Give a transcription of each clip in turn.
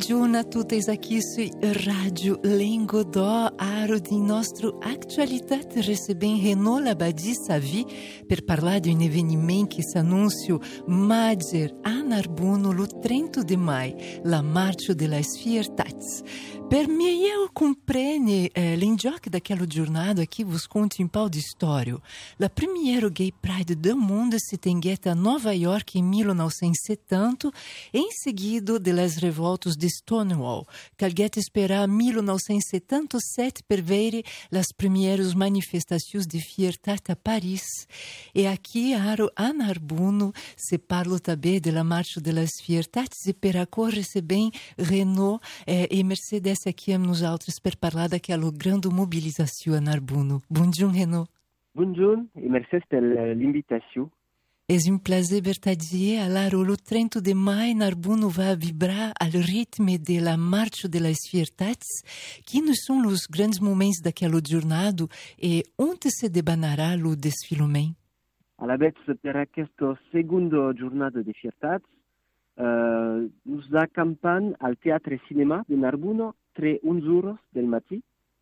Buongiorno a tutti aqui su Radio Lengo d'O, aro di nostra actualitat recebem Renaud Labadie Savi per parlare di un evento che si annuncia major a Narbonne il 30 di maio, la Marcia della Fiertats. Per meglio comprendere l'ingioc daquela giornata aqui vos conto un po' di storia. La primiera Gay Pride del mondo si tengueta a Nova York in 1970 e in seguito delle rivolte di Stonewall, che algheta spera 1977 per vedere le prime manifestazioni di fiertat a Paris. E aqui a Narbonne si parla também della Marcia delle Fiertats e per accorrere bem Renaud e Mercedes aqui a nosaltres per parlar daquela grande mobilização a Narbonne. Bonjour Renaud. Bonjour e merci per l'invitation. É um prazer verdadeiro. Allora, o 30 de maio, Narbonne vai vibrar ao ritmo da Marcha das Fiertats. Quais são os grandes momentos daquela jornada e onde se debanará o desfilamento? Alla vez per questa seconda giornata di Fiertats, nous accampons al Teatro Cinema de Narbonne tre 11 del matin.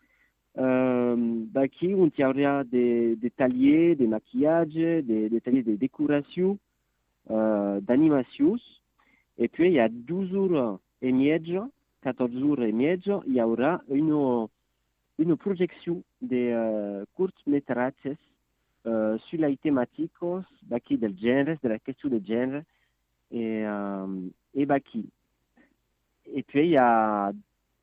Qui on y aura des ateliers, des maquillages, des ateliers de décoration, d'animation. Et puis il y a 12 heures et demie, 14 heures et demie, il y aura une projection des courts-métrages sur les thématiques del genre, de la question de genre et qui. Et puis il y a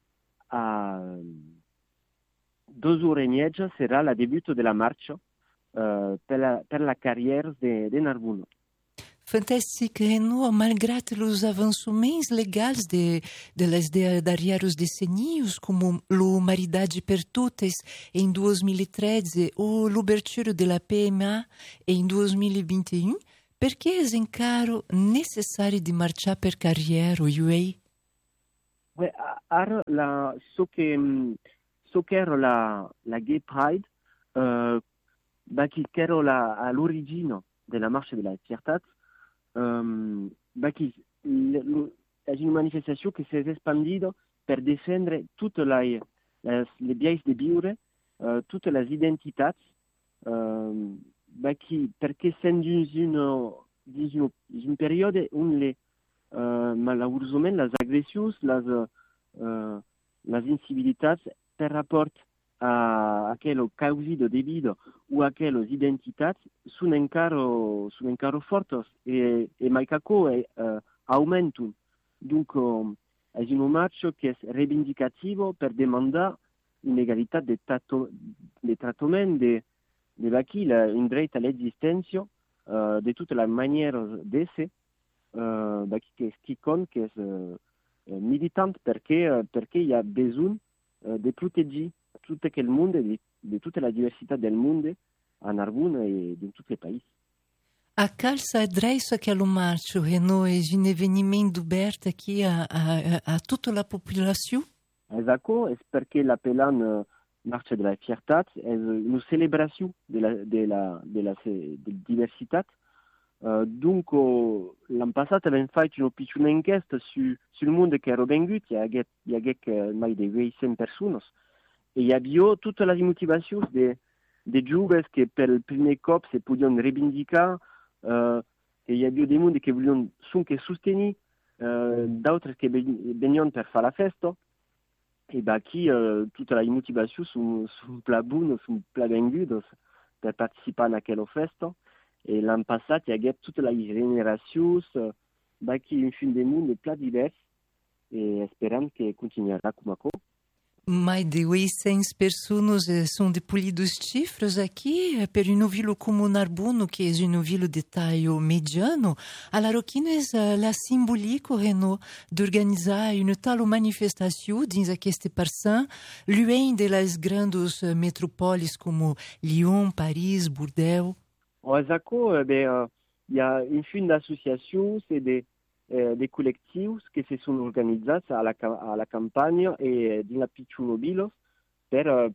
2 heures et demie sera le début de la marche per la carrière de Narbonne. Fantástico, Renaud. Malgré os avançamentos legais das derniers decennios, como a Maridade per Totes em 2013 ou l'abertura da PMA em 2021, per que é encara necessário de marchar per carriera UA? Ara, so che era la Gay Pride, che era all'origine della Marcia della Fiertat, che è una manifestazione che si è espandita per difendere tutte le biais di vivere, tutte le identità, perché essendo in un periodo dove malheureusement les agressions, les incivilitats per rapport a aquello causido debido o a aquellas identitats sono encara fortes e mai caco aumentan. Dunque è un marcio che è reivindicativo per demandare un'egalità di trattamento di chi un diritto all'esistenza di tutte le maniere d'essere che è militante perché il y a bisogno di proteggere tutto il mondo, di tutta la diversità del mondo a Narbonne e in tutti i paesi. A calça adressa aquele marcho, Renaud, é um evento aberto aqui a toda a população? Esatto, è perché l'appellan Marcia della Fiertat è una celebrazione della diversità. Dunque, l'anno passato abbiamo fatto una piccola inchiesta sul mondo che era venuto, il y a mai di 100 persone, e il y a tutte le motivazioni dei giovani che per il primo cop si potevano rivendicare, e il y a dei mondi che volevano sostenere, d'altri che venivano per fare la festa, e qui tutte le motivazioni sono buone, sono benvenute per partecipare a quella festa. E l'anno passato il y a tutte le generazioni, qui in fin del mondo è diverso e speriamo che continuerà come questo. Mais de 800 pessoas são de polidos cifras aqui, per uma vila como Narbonne, que é uma vila de taio mediano. Alors, quina é la simbolique, Renaud, d'organizar uma tal manifestação dins aquest parçant, loin de las grandes métropoles como Lyon, Paris, Bordeaux? Esatto, il y a une fin d'associations et des collectifs che si sono organizzati alla campagna e di una piccola villa per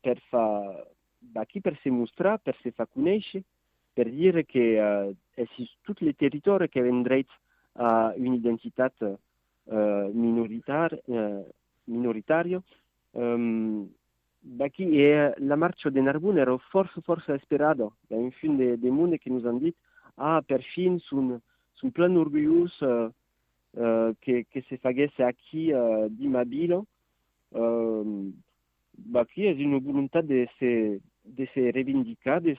si mostrare, per si far conoscere, per dire che su tutti i territori che vendrete un'identità minoritario. Aqui la marcha de Narbonne era força esperada. In fin de monde que nous han dit, per fin sun plan orgullós que se faguesse aqui d'Imabilo. Aqui és una voluntat de se reivindicar, de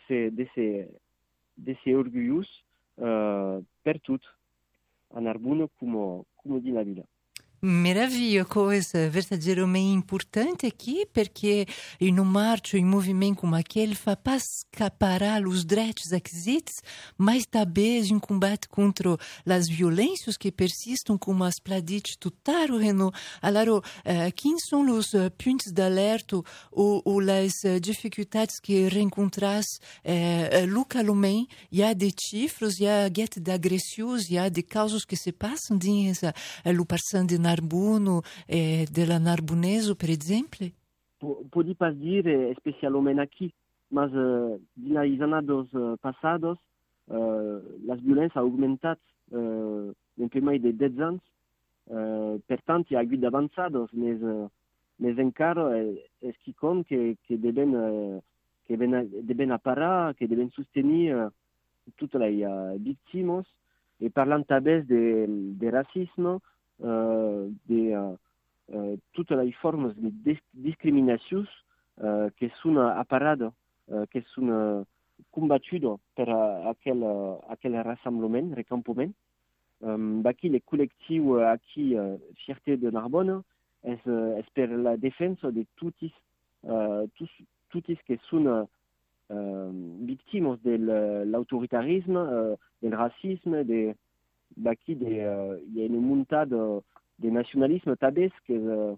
se orgullós per tot a Narbonne como d'Imabilo. Maravilha, coisa verdadeiramente importante aqui, porque em um marcho, em movimento como aquele, faz para escapar os direitos aquisitos, mas também em combate contra as violências que persistem, como as pladits tutaro, Renaud. Alors, quais são os pontos de alerta ou as dificuldades que reencontras localmente? Há de cifras, há de agressões, há de causas que se passam dentro do passando de Narbonne de la Narbonese, per esempio? Pode pas dire especialmente aqui, mas nos anos passados as violências aumentat em mais de 10 anos, portanto há havido avançados, mas encara que devem parar, que devem sustenir todas as vítimas, e parlant também de racisme, todas as formas de discriminação que são aparadas, que são combatidas por aquele recampamento. Aqui, o coletivo aqui, Fierté de Narbonne, é para a defesa de todos que são vítimas do autoritarismo, do racismo, aqui há uma montada de nacionalismo talvez que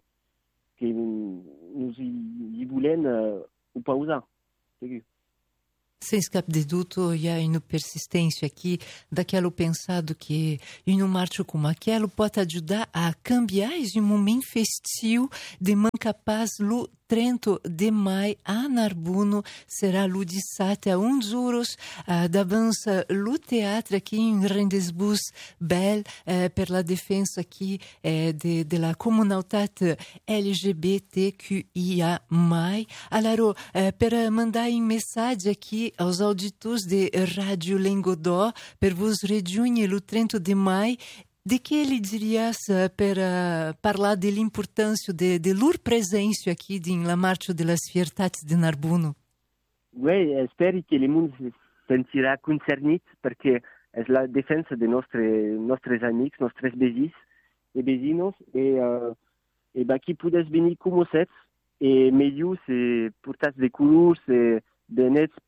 nos voulem pausar. Sem escape de dúvida, há uma persistência aqui daquilo pensado que em um marcho como aquele pode ajudar a cambiar esse momento festivo de capaz o 30 de maio a Narbonne será o 17 a 11 horas d'avança o teatro aqui em Rendezvous Belle per la defesa aqui de la comunidade LGBTQIA+. Alors, para mandar uma mensagem aqui aos auditores de Rádio Lengodó, para vos reunir o 30 de maio, de que ele dirias para falar da importância de leur presença aqui na Marcha das Fiertats de Narbonne? Oui, espero que o mundo se sentirá concernido, porque é a defesa de nossos amigos, nossos vizinhos, e aqui podes vir como sets, e meio se portas de cores, de nets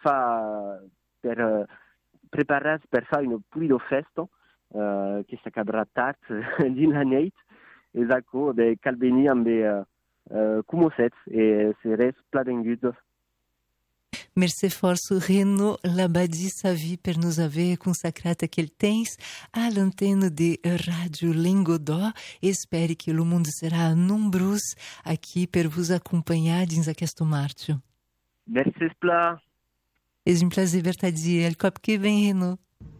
para preparar para fazer uma pulido festa, que s'acabarà tard dins la nit, e d'accord, cal venir amb comosets e serès pla d'enguts. Merci força, Renaud Labadie Savi, per nos haver consacrat aquele temps a l'antena de Rádio Lengodó. Espero que o mundo será numeroso aqui para vos acompanhar dins aquesta marcha. Merci, pla. É um prazer verdadeiro. El cop que vem, Renaud.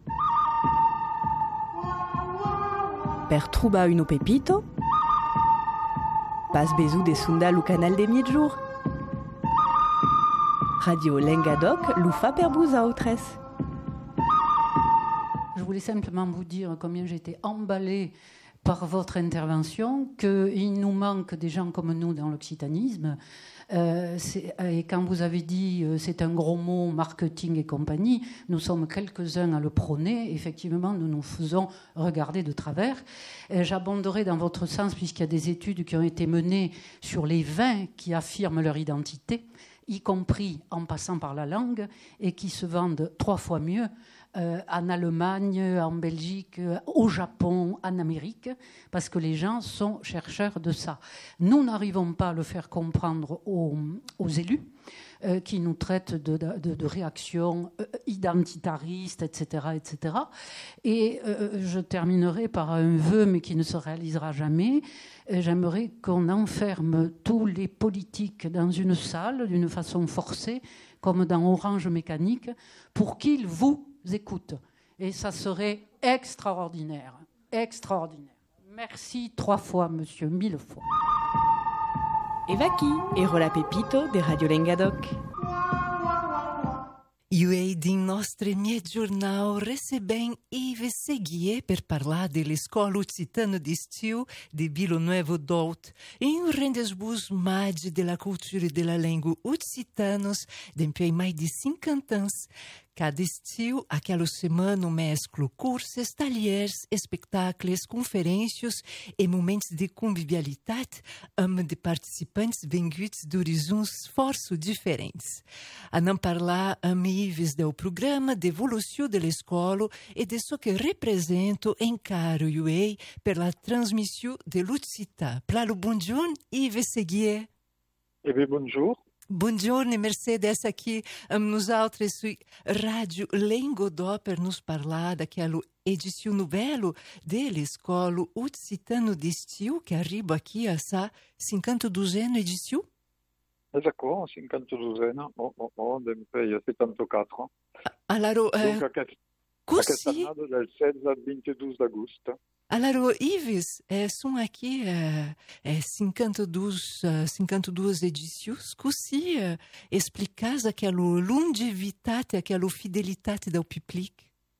Per troubar uno pepito, pas besoin de sondar le canal des mi-jours. Radio Lengadoc, l'oufa per vous autres. Je voulais simplement vous dire combien j'étais emballée par votre intervention, qu'il nous manque des gens comme nous dans l'occitanisme. Et quand vous avez dit c'est un gros mot, marketing et compagnie, nous sommes quelques-uns à le prôner. Effectivement, nous nous faisons regarder de travers. J'abonderai dans votre sens, puisqu'il y a des études qui ont été menées sur les vins qui affirment leur identité, y compris en passant par la langue, et qui se vendent 3 fois mieux en Allemagne, en Belgique, au Japon, en Amérique, parce que les gens sont chercheurs de ça. Nous n'arrivons pas à le faire comprendre aux élus qui nous traitent de réactions identitaristes, etc., etc. Et je terminerai par un vœu, mais qui ne se réalisera jamais. J'aimerais qu'on enferme tous les politiques dans une salle d'une façon forcée, comme dans Orange Mécanique, pour qu'ils vous écoutent. Et ça serait extraordinaire. Extraordinaire. Merci 3 fois, monsieur, 1000 fois. Evaki, Erola Pepito de Radio Lengadoc. Iuei din nostre miei giornal recebem Ives Seguier per parlar dell'Escola Occitana d'Estiu de Vila Nova d'Olt em rendezvous made della cultura e della lingua occitanos d'empiei mai de 50 ans. Cada estiu, aquela semana, mesclo cursos, talheres, espetáculos, conferências e momentos de convivialidade de participantes vindos de horizontes forço diferentes. A não falar Ives do programa de evolução da escola e de isso que represento encaro UA pela transmissão de l'Occità. Plalo, bonjour, Ives Seguier. Eh bien, bonjour. Buongiorno, Mercedes aqui nos altres Rádio Lengodó per nos parlar daquela edição novela dell'Escola Occitana d'Estiu que arriba aqui a sa 52ª edição. D'accord, 52ª, depuis 74 ans. Alors, Donc, aquesta annada del 16 al 22 d'agost. Alors, Ives, são aqui 52 edições. Così explicas aquela longevidade, aquela fidelidade do público?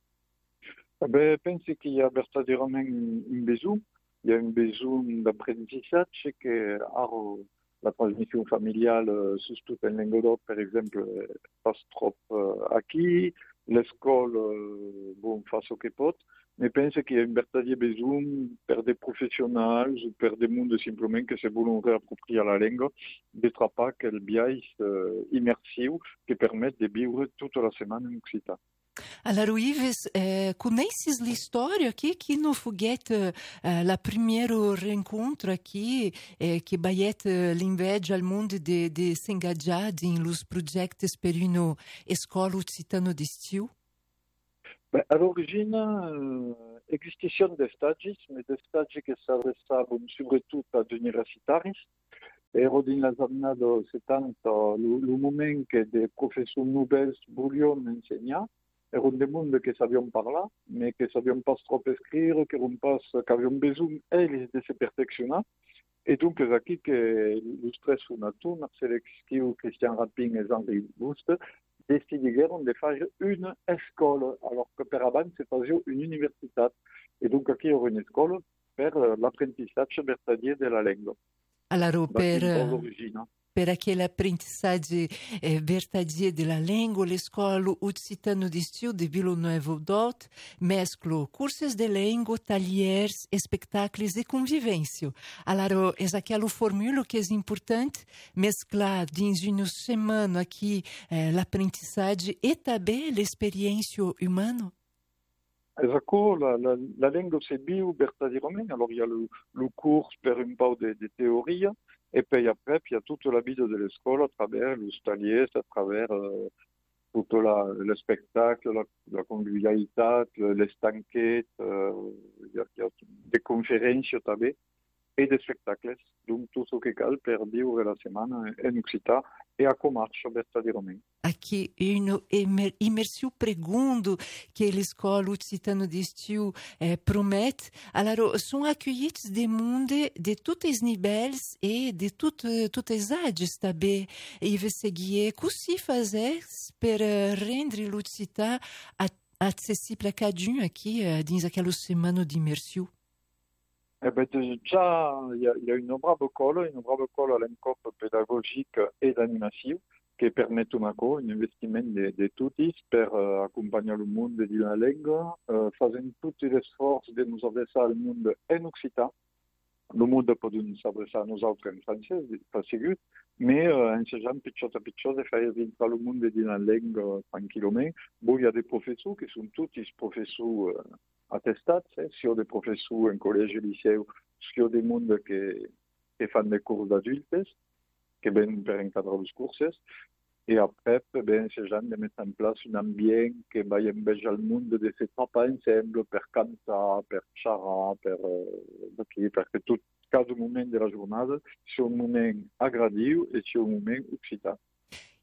Je pense qu'il y a verdaderament un besoin. Il y a un besoin d'apprentissage que la transmission familiale, surtout en Languedoc, par exemple, passe trop aquí. L'école, fa ce que pot. Mais pense qu'il y a un verdader besoin per des professionnels ou per des mondes simplement que se volen reapproprier la langue, d'être pas quel biais immersiu que permette de vivre toute la semaine en occitan. Alors, Ives, conheces a história aqui no foguete, la primeiro reencontro aqui, que baiet l'inveja al mundo de se engajar em los projetos per una escola occitana d'estiu? À l'origine, existation des stages, mais des stages que s'adressaven surtout ad universitaris. Ero din les années 70, le moment que des professeurs nouvelles volion ensenyar. Eren des mondes que saviam parlar, mais que saviam pas trop escrire, qu'aviam besoin, ells, de se perfeccionar. Et donc, c'est aquí que les tres fondators, Marcel Esquiu, Christian Rapin et Jean-Louis Bust, decidigueren de faire une école, alors que per avant, se faisait une universitat. Et donc, aquí hi ha une école per l'apprentissage vertadier de la langue. Alors, per aquele aprendizagem verdadeira da língua, a Escola Occitana d'Estiu de Vila Nova d'Olt mescla cursos de língua, talheres, espetáculos e convivência. Alors, é aquela fórmula que é importante mesclar dentro de uma semana aqui l'aprendizagem e também l'experiência humana. Exactement, la langue se viu verdaderament. Alors, il y a le cours per un peu de théorie. Et puis après, il y a toute la vie de l'école à travers les taliers, à travers tout le spectacle, la convivialité, les enquêtes, il y a des conférences et des spectacles. Donc tout ce qui cal per vivre la semaine en Occitan et à Comarche, verdaderament. Aqui, uma imersão pregundo que a Escola Occitana d'Estiu promete. Alors, são acolhidos de mundo de todos os níveis e de todas as idades também. E vai seguir o que fazer para render l'Occità acessível a cada um aqui, dentro daquela semana de imersão. Déjà, il y a une brave école à l'encope pédagogique et d'animation qui permet un investissement de tutti per accompagner le monde de la langue, faisant tout l'esforç de nous adresser al monde en occitan. Le monde peut nous adresser a nosaltres en francès, pas segur, mais ensejant pitjor a pitjor de faire dintre le monde de la langue tranquillament. Bon, il y a des professeurs qui sont tous professeurs attestats, si des professeurs en collège et lycée, si des mondes qui font des cours d'adultes, qui viennent per encadrer les courses. Et après, ces gens de mettre en place un ambient qui va envejar le monde de se trapper ensemble per cantar, per xerrar, perquè tot, cada moment de la jornada sigui un moment agradiu i sigui un moment occitan.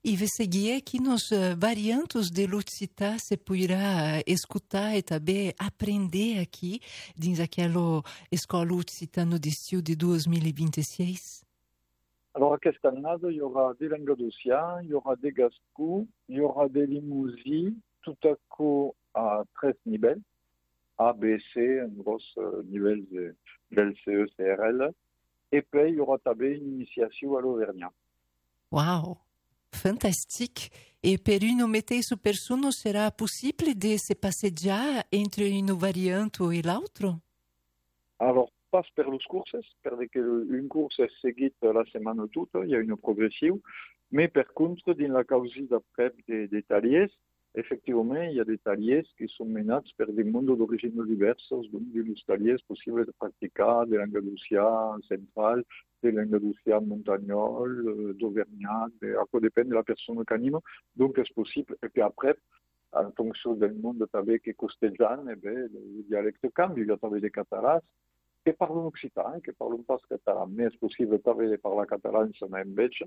E vi seguir aqui nos variantes de Lutzita, você poderá escutar e também aprender aqui, dentro daquela escola Lutzitano de Estiu de 2026? Alors, aquesta annada, il y aura des Languedociens, il y aura des Gascous, il y aura des Limousis, tout à coup à 13 niveaux, A, B, C, un gros niveau de LCE, CRL. Et puis, il y aura também une initiation à l'Auvergnat. Uau! Fantastique! E per un meteis persona será possível de se passejar entre um variante e l'altro? Alors, passe per los curses, perché une course è seguita la settimana tutta, il y a une progressive, mais per contre, dans la causa d'après des taliers, effectivement, il y a des taliers qui sont menats per des mondes d'origine diverses, donc des taliers possibles de pratiquer, des Languedociens centrales, des Languedociens montagnols, d'Auvergnat, ça dépend de la personne qui anime, donc c'est possible. Et puis après, en fonction du monde qui costeggiano, le dialecte cambia, il y a des catalans qui parlent occitan, qui parlent pas catalan, mais c'est possible de parler catalan sans invece.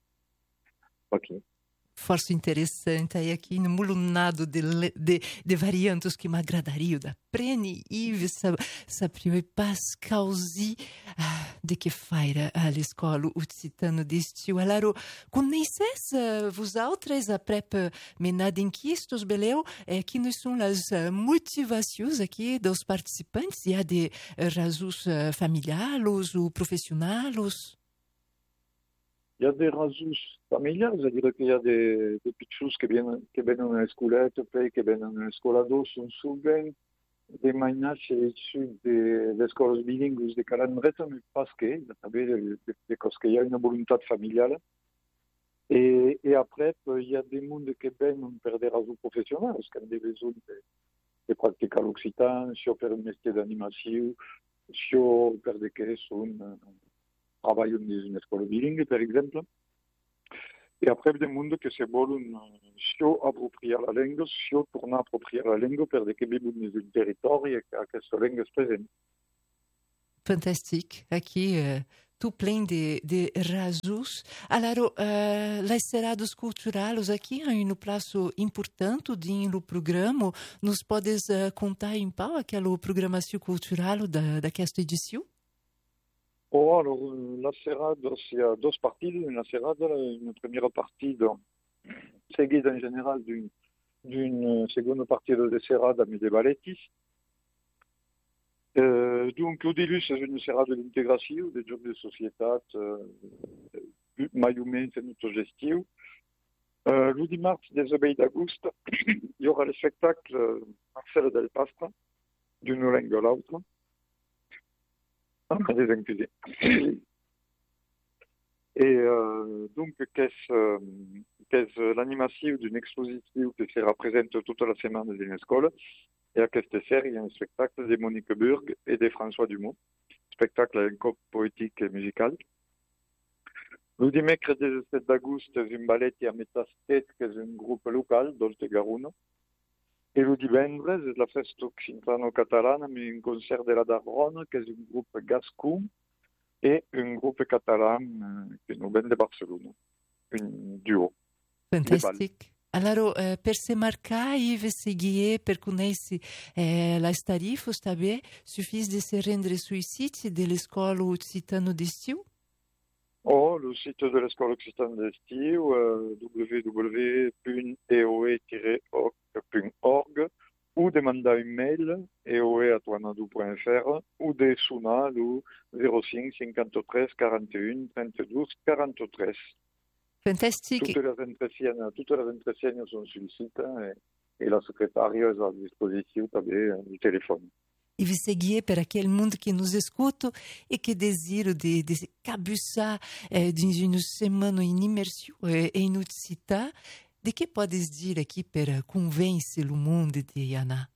Ok. Forse interessante aí aqui no mulunado de variantes que me agradariam da Prene Yves sapriu Pascalzi de que feira a l'escola Utsitano d'estiu. Alors, conheces vosaltres a prep menada em quistos, beleu? Que nos são as motivações aqui dos participantes? E há de razões familiares ou profissionais? Il y a des raisons familiales, c'est-à-dire qu'il y a des petites choses qui viennent dans la scolette, puis qui viennent dans la scolado, sont souvent des ménages issus des écoles bilingues de Calandreta, mais parce qu'il y a une volonté familiale. Et après, il y a des mondes qui viennent pour des raisons professionnelles, qui ont des besoins de pratiquer l'occitan, soit pour un métier d'animation, soit pour des questions travaillent dans une école bilingue, par exemple. Et après, des mondes qui se veulent soit approprier la langue, soit tornar a approprier la langue pour que vivent dans un territoire et que cette langue est présente. Fantastique. Aqui, tu plein de razões. Alors, les serados culturais aqui há um prazo importante no programa. Nos podes contar em pau aquela programação cultural desta edição? Oh, alors, la serrade, il y a deux parties. La serrade, une première partie seguida en général d'une seconde partie de serrade à Medievalletis. Donc, au début, c'est une serrade d'intégration, des jobs de société, mai humains et autogestion. Le dimanche des obéis d'Auguste, il y aura le spectacle Marcel del Pastra, d'une langue à l'autre. Des inclusés. Et donc, qu'est-ce l'animation d'une exposition qui sera présente toute la semaine dans une école. Et à cette série, il y a un spectacle de Monique Burg et de François Dumont. Spectacle à un poétique et musical. Le dimanche 17 août, un ballet à Metastet, qui est un groupe local, Dolce Garuno. Et le divendres, c'est la fête occitano-catalane, mais un concert de la Daronne, qui est un groupe gascon, et un groupe catalan qui nous vient de Barcelone. Un duo. Fantastique. Alors, per se marcar e seguir, per conhecer as tarifas também, suffit de se rendre sur le site de l'Escola Occitano d'Estiu? Oh, le site de l'Escola Occitano d'Estiu, www.eoe-oc.org, ou demander un mail, eoe@wanadou.fr, ou des sonar au 05 53 41 32 43. Fantastique. Toutes les entretiennes sont sur le site et la secrétaire est à disposition du téléphone. E vi seguir para aquele mundo que nos escuta e que deseja de cabeçar de uma semana em imersão em Utsita. De que podes dizer aqui para convencer o mundo de Yana?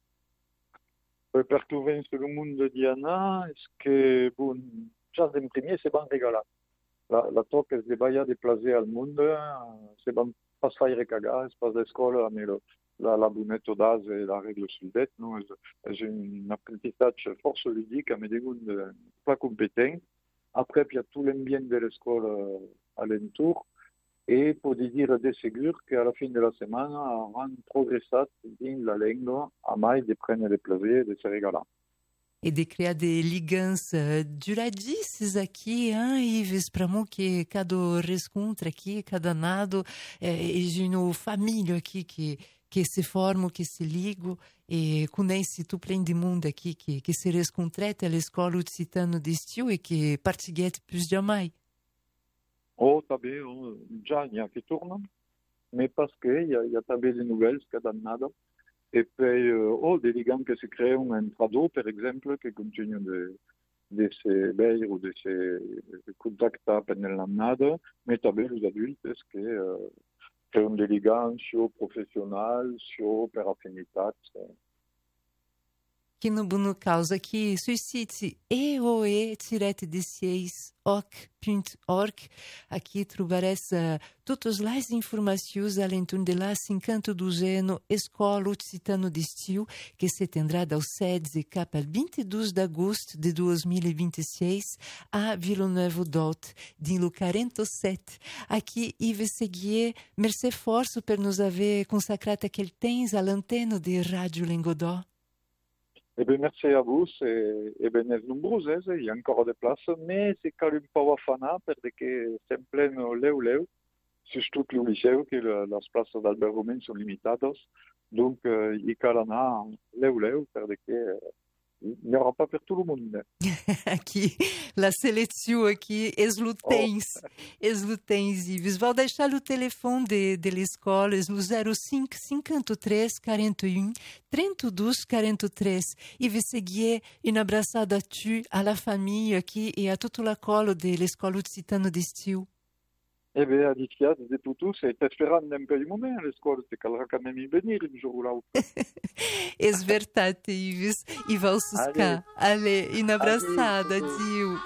Para convencer o mundo de Yana, é que, bon, já de premier, c'est bon régalat. La toque es de vaya de placer al mundo, c'est bon pas faire cagar, c'est pas l'escola, mais la bunetto d'as et la règle suivante, non? C'est un apprentissage force ludique, mais des goûts pas compétents. Après, il y a tout l'ambiance de l'école alentour. e poder dire de segur que alla fin de la setmana han progressat dins la lengua a mai de prendre de plaisir de se regalar. E de criar de ligança duradices aqui, Ives, para mo que cada rescontra aqui, cada nado, é uma família aqui que se forma, que se liga, e conhece tu prendi mundo aqui que se rescontrete a l'escola occitano de estiu e que partiguete plus jamais. Oh, també, ja n'hi ha qui tornen, mais parce que hi ha també de nouvelles cada annada. Et puis, des ligants qui se créent entre ados, par exemple, qui continuent de se veire ou de se contacter pendant l'annada, mais també les adultes qui créent des ligants sur professionnels, sur per affinitats. Que no Buno Causa aqui, suicide eoe-16oc.org. Aqui trobarás todas as informações além de lá 52º Escola Occitano de Estiu, que se tendrá do 16 ao 22 de agosto de 2026 a Vila Nova d'Hôte, no 47. Aqui, Ives Seguier, merci forço per nos haver consacrado aquele temps à l'antenne de Rádio Lengodó. Eh bien, merci à vous, et bien, nombreux, il y a encore des places, mais c'est quand même pas wafana, parce que c'est plein leu, surtout le lycée, que les places d'Albert Romain sont limitées, donc il y a leu, parce que il n'y aura pas pour tout le monde. Aqui, la seleção aqui, eslutens, Ives. Vou deixar o telefone de l'escola, no 05 53 41 32 43. Ives Seguier, uma abraçada a tu, a la família aqui e a toda la colo de l'escola occitano de estiu. Eh bien, Aditya, de tout, c'est espérant un peu du moment, l'escola, c'est qu'elle va quand même y venir un jour ou l'autre. É verdade, Ives. E vamos buscar. Allez, uma abraçada, Dio.